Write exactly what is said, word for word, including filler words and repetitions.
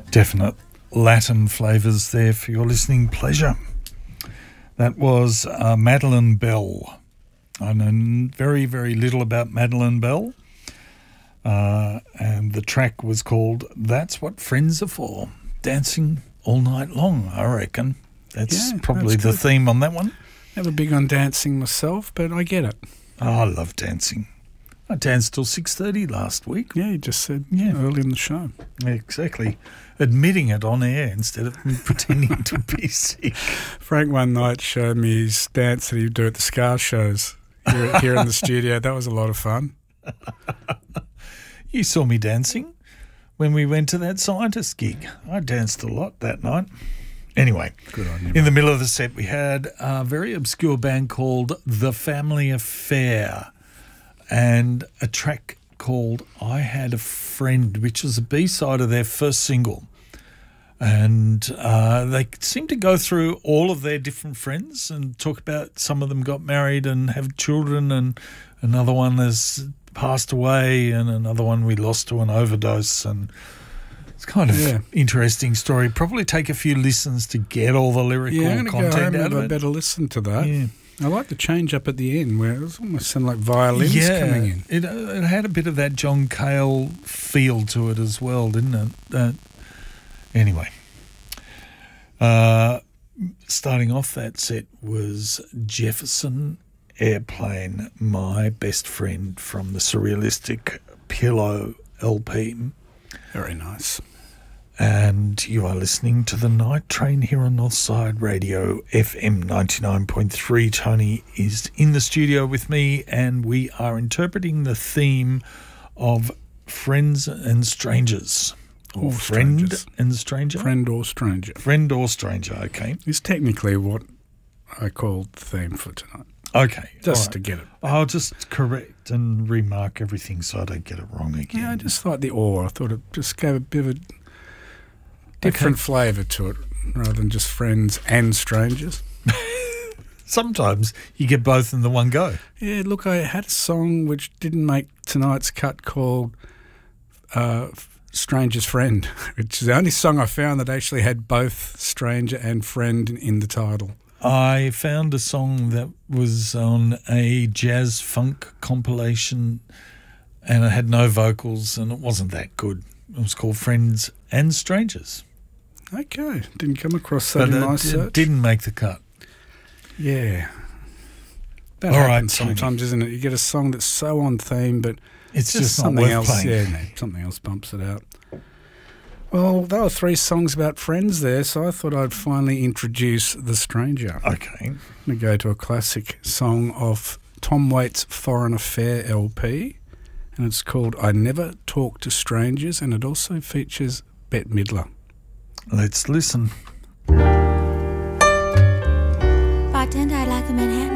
Definite Latin flavours there for your listening pleasure. That was uh, Madeleine Bell. I know very, very little about Madeleine Bell. Uh, and the track was called That's What Friends Are For. Dancing all night long, I reckon. That's yeah, probably that's the good. theme on that one. Never big on dancing myself, but I get it. Oh, I love dancing. I danced till six thirty last week. Yeah, you just said Yeah. early in the show. Exactly. Admitting it on air instead of pretending to be sick. Frank one night showed me his dance that he'd do at the Scar shows here, here in the studio. That was a lot of fun. You saw me dancing when we went to that scientist gig. I danced a lot that night. Anyway, Good on you. in the middle of the set we had a very obscure band called The Family Affair and a track called I Had a Friend, which was a B-side of their first single. And uh, they seem to go through all of their different friends and talk about some of them got married and have children, and another one has passed away, and another one we lost to an overdose. And it's kind of Yeah. interesting story. Probably take a few listens to get all the lyrical Yeah, I'm going to go content home out and of I it. better listen to that. Yeah. I like the change up at the end where it was almost sounded like violins yeah, coming in. It, uh, it had a bit of that John Cale feel to it as well, didn't it? Uh, anyway, uh, starting off that set was Jefferson Airplane, My Best Friend, from the Surrealistic Pillow L P. Very nice. And you are listening to the Night Train here on Northside Radio, F M ninety-nine point three. Tony is in the studio with me, and we are interpreting the theme of Friends and Strangers. Or, Or Friend strangers. and Stranger? Friend or stranger. Friend or Stranger, okay. It's technically what I called the theme for tonight. Okay. Just all right. to get it. I'll just correct and remark everything so I don't get it wrong again. Yeah, I just like the or. I thought it just gave a bit of a different Okay. flavour to it rather than just friends and strangers. Sometimes you get both in the one go. Yeah, look, I had a song which didn't make tonight's cut called uh, Stranger's Friend, which is the only song I found that actually had both stranger and friend in the title. I found a song that was on a jazz funk compilation and it had no vocals and it wasn't that good. It was called Friends and Strangers. Okay, didn't come across that But in it, my it search. didn't make the cut. Yeah. That All right, happens Tony. sometimes, isn't it? You get a song that's so on theme, but It's just, just, not something worth else. playing. Yeah, no, something else bumps it out. Well, there were three songs about friends there, so I thought I'd finally introduce The Stranger. Okay. I'm going to go to a classic song off Tom Waits' Foreign Affair L P, and it's called I Never Talk to Strangers, and it also features Bette Midler. Let's listen. Bartender, I'd like a Manhattan.